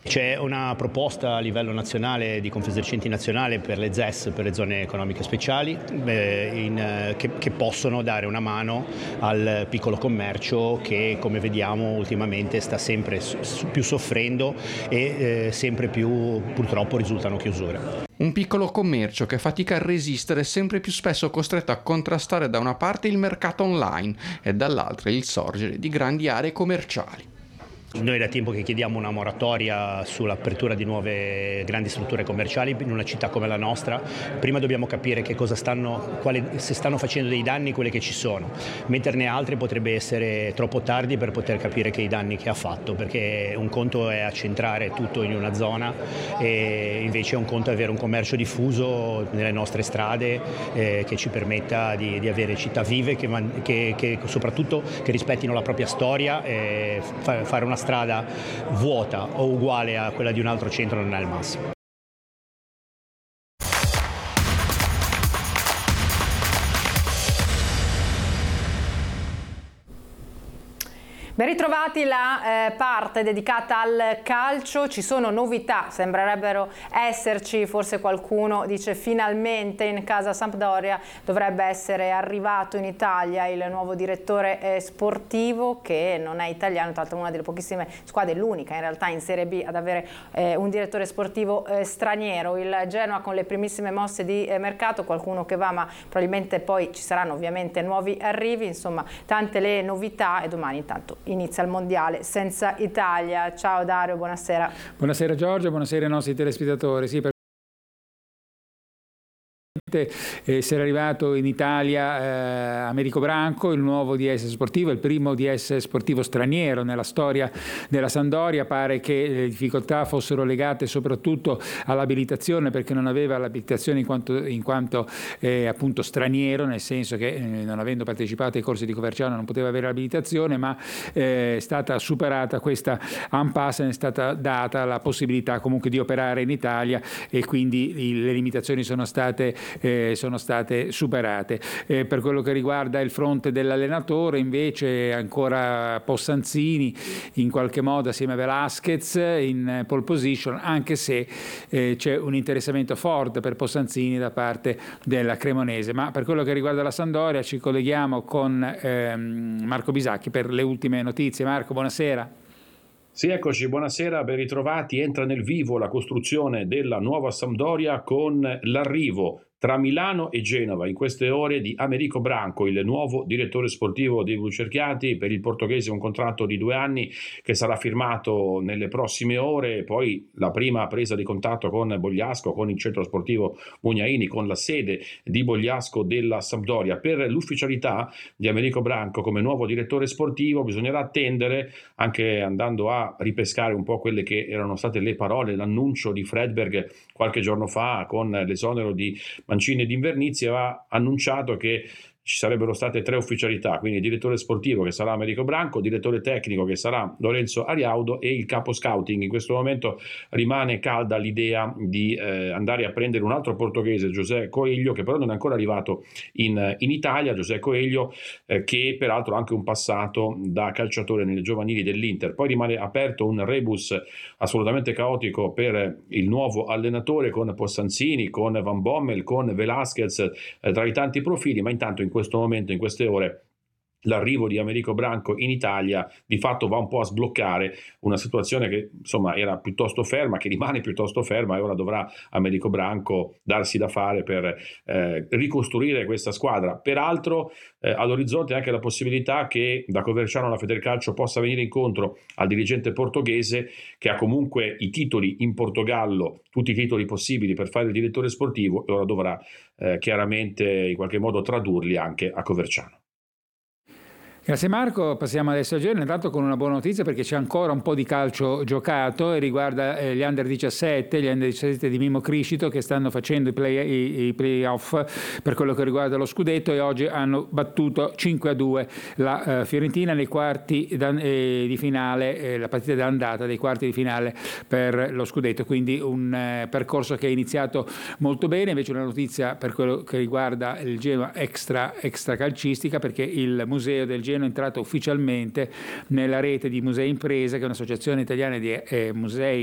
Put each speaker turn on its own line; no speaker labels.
C'è una proposta a livello nazionale di Confesercenti nazionale per le ZES, per le zone economiche speciali, che possono dare una mano al piccolo commercio che, come vediamo, ultimamente sta sempre più soffrendo e sempre più purtroppo risultano chiusure.
Un piccolo commercio che fatica a resistere, sempre più spesso costretto a contrastare da una parte il mercato online e dall'altra il sorgere di grandi aree commerciali.
Noi da tempo che chiediamo una moratoria sull'apertura di nuove grandi strutture commerciali in una città come la nostra. Prima dobbiamo capire che cosa se stanno facendo dei danni quelle che ci sono. Metterne altre potrebbe essere troppo tardi per poter capire che i danni che ha fatto, perché un conto è accentrare tutto in una zona e invece un conto è avere un commercio diffuso nelle nostre strade che ci permetta di avere città vive che soprattutto che rispettino la propria storia e fare una strada vuota o uguale a quella di un altro centro non è il massimo.
Ben ritrovati, la parte dedicata al calcio. Ci sono novità, sembrerebbero esserci, forse qualcuno dice finalmente in casa Sampdoria dovrebbe essere arrivato in Italia il nuovo direttore sportivo, che non è italiano, tra l'altro una delle pochissime squadre, l'unica in realtà in Serie B ad avere un direttore sportivo straniero. Il Genoa con le primissime mosse di mercato, qualcuno che va, ma probabilmente poi ci saranno ovviamente nuovi arrivi, insomma tante le novità, e domani intanto inizia il mondiale senza Italia. Ciao Dario, buonasera.
Buonasera Giorgio, buonasera ai nostri telespettatori. Sì, essere arrivato in Italia Americo Branco, il nuovo DS sportivo, il primo DS sportivo straniero nella storia della Sampdoria. Pare che le difficoltà fossero legate soprattutto all'abilitazione, perché non aveva l'abilitazione in quanto appunto straniero, nel senso che non avendo partecipato ai corsi di Coverciano non poteva avere l'abilitazione, ma è stata superata questa impasse, è stata data la possibilità comunque di operare in Italia e quindi le limitazioni sono state superate. Per quello che riguarda il fronte dell'allenatore, invece, ancora Possanzini in qualche modo assieme a Velasquez in pole position, anche se c'è un interessamento forte per Possanzini da parte della Cremonese. Ma per quello che riguarda la Sampdoria ci colleghiamo con Marco Bisacchi per le ultime notizie. Marco, buonasera.
Sì, eccoci, buonasera, ben ritrovati. Entra nel vivo la costruzione della nuova Sampdoria con l'arrivo tra Milano e Genova in queste ore di Americo Branco, il nuovo direttore sportivo dei Blucerchiati. Per il portoghese un contratto di 2 anni che sarà firmato nelle prossime ore. Poi la prima presa di contatto con Bogliasco, con il centro sportivo Mugnaini, con la sede di Bogliasco della Sampdoria. Per l'ufficialità di Americo Branco come nuovo direttore sportivo bisognerà attendere, anche andando a ripescare un po' quelle che erano state le parole, l'annuncio di Fredberg qualche giorno fa con l'esonero di Mancini e di Invernizzi. Aveva annunciato che ci sarebbero state 3 ufficialità, quindi il direttore sportivo che sarà Americo Branco, il direttore tecnico che sarà Lorenzo Ariaudo e il capo scouting. In questo momento rimane calda l'idea di andare a prendere un altro portoghese, José Coelho, che però non è ancora arrivato in Italia. José Coelho che peraltro ha anche un passato da calciatore nelle giovanili dell'Inter. Poi rimane aperto un rebus assolutamente caotico per il nuovo allenatore, con Possanzini, con Van Bommel, con Velasquez tra i tanti profili, ma intanto in questo momento, in queste ore, l'arrivo di Americo Branco in Italia di fatto va un po' a sbloccare una situazione che insomma era piuttosto ferma, che rimane piuttosto ferma, e ora dovrà Americo Branco darsi da fare per ricostruire questa squadra. Peraltro all'orizzonte anche la possibilità che da Coverciano la Federcalcio possa venire incontro al dirigente portoghese, che ha comunque i titoli in Portogallo, tutti i titoli possibili per fare il direttore sportivo, e ora dovrà chiaramente in qualche modo tradurli anche a Coverciano.
Grazie Marco, passiamo adesso a Genoa, intanto con una buona notizia, perché c'è ancora un po' di calcio giocato e riguarda gli Under 17 di Mimmo Criscito, che stanno facendo i play-off per quello che riguarda lo scudetto, e oggi hanno battuto 5-2 la Fiorentina nei quarti di finale, la partita d'andata dei quarti di finale per lo scudetto, quindi un percorso che è iniziato molto bene. Invece una notizia per quello che riguarda il Genoa extra calcistica, perché il museo del Genoa è entrato ufficialmente nella rete di Musei Imprese, che è un'associazione italiana di musei